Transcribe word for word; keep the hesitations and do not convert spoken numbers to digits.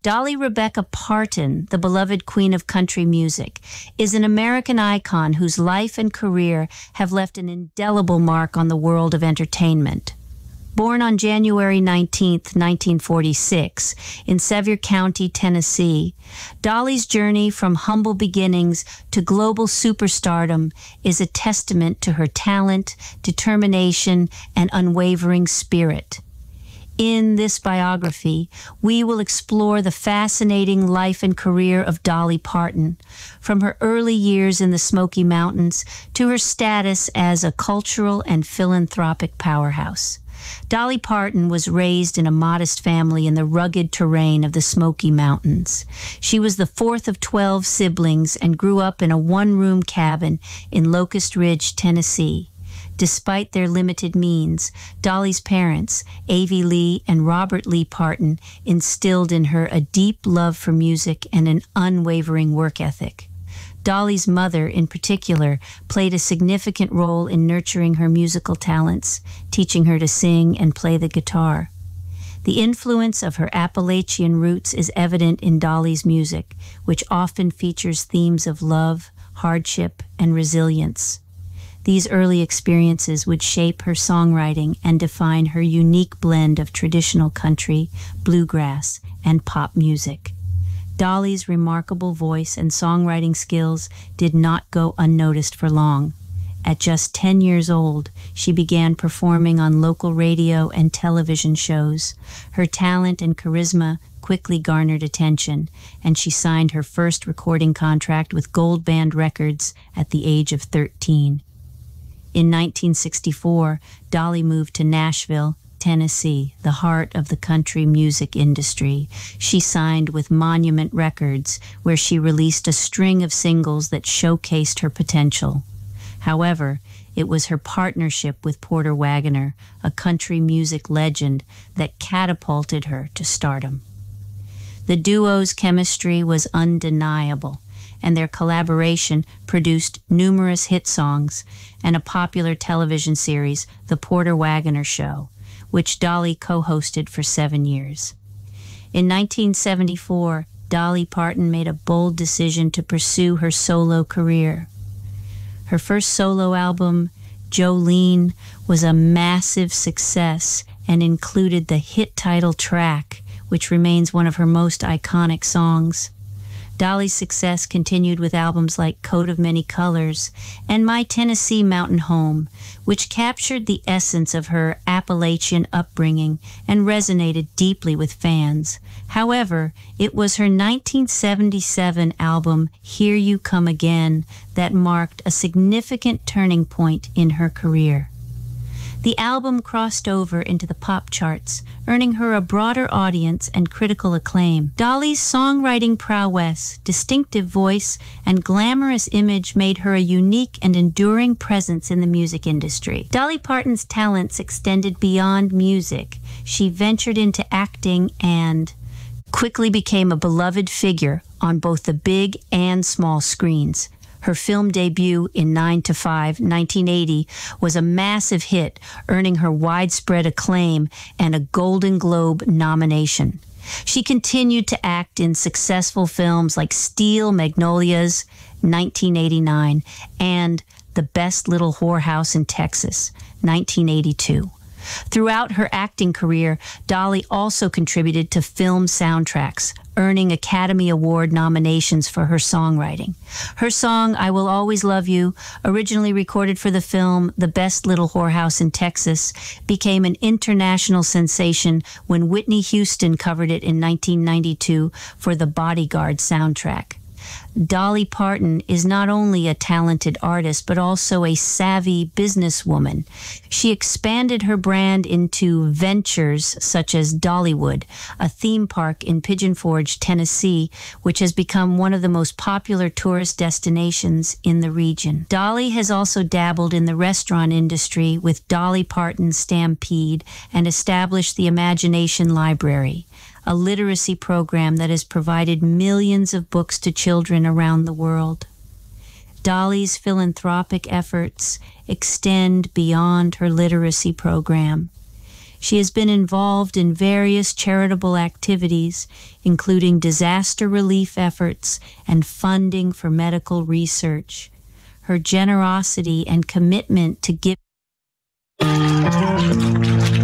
Dolly Rebecca Parton, the beloved queen of country music, is an American icon whose life and career have left an indelible mark on the world of entertainment. Born on January nineteenth, nineteen forty-six, in Sevier County, Tennessee, Dolly's journey from humble beginnings to global superstardom is a testament to her talent, determination, and unwavering spirit. In this biography, we will explore the fascinating life and career of Dolly Parton, from her early years in the Smoky Mountains to her status as a cultural and philanthropic powerhouse. Dolly Parton was raised in a modest family in the rugged terrain of the Smoky Mountains. She was the fourth of twelve siblings and grew up in a one-room cabin in Locust Ridge, Tennessee. Despite their limited means, Dolly's parents, Avie Lee and Robert Lee Parton, instilled in her a deep love for music and an unwavering work ethic. Dolly's mother, in particular, played a significant role in nurturing her musical talents, teaching her to sing and play the guitar. The influence of her Appalachian roots is evident in Dolly's music, which often features themes of love, hardship, and resilience. These early experiences would shape her songwriting and define her unique blend of traditional country, bluegrass, and pop music. Dolly's remarkable voice and songwriting skills did not go unnoticed for long. At just ten years old, she began performing on local radio and television shows. Her talent and charisma quickly garnered attention, and she signed her first recording contract with Gold Band Records at the age of thirteen. In nineteen sixty-four, Dolly moved to Nashville, Tennessee, the heart of the country music industry. She signed with Monument Records, where she released a string of singles that showcased her potential. However, it was her partnership with Porter Wagoner, a country music legend, that catapulted her to stardom. The duo's chemistry was undeniable, and their collaboration produced numerous hit songs and a popular television series, The Porter Wagoner Show, which Dolly co-hosted for seven years. In nineteen seventy-four, Dolly Parton made a bold decision to pursue her solo career. Her first solo album, Jolene, was a massive success and included the hit title track, which remains one of her most iconic songs. Dolly's success continued with albums like Coat of Many Colors and My Tennessee Mountain Home, which captured the essence of her Appalachian upbringing and resonated deeply with fans. However, it was her nineteen seventy-seven album, Here You Come Again, that marked a significant turning point in her career. The album crossed over into the pop charts, earning her a broader audience and critical acclaim. Dolly's songwriting prowess, distinctive voice, and glamorous image made her a unique and enduring presence in the music industry. Dolly Parton's talents extended beyond music. She ventured into acting and quickly became a beloved figure on both the big and small screens. Her film debut in nine to five, nineteen eighty, was a massive hit, earning her widespread acclaim and a Golden Globe nomination. She continued to act in successful films like Steel Magnolias, nineteen eighty-nine, and The Best Little Whorehouse in Texas, nineteen eighty-two. Throughout her acting career, Dolly also contributed to film soundtracks, earning Academy Award nominations for her songwriting. Her song, I Will Always Love You, originally recorded for the film The Best Little Whorehouse in Texas, became an international sensation when Whitney Houston covered it in nineteen ninety-two for the Bodyguard soundtrack. Dolly Parton is not only a talented artist, but also a savvy businesswoman. She expanded her brand into ventures such as Dollywood, a theme park in Pigeon Forge, Tennessee, which has become one of the most popular tourist destinations in the region. Dolly has also dabbled in the restaurant industry with Dolly Parton Stampede and established the Imagination Library, a literacy program that has provided millions of books to children around the world. Dolly's philanthropic efforts extend beyond her literacy program. She has been involved in various charitable activities, including disaster relief efforts and funding for medical research. Her generosity and commitment to give